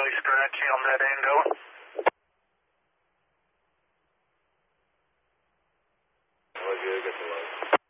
really scratchy on that end, over. All good, get the load.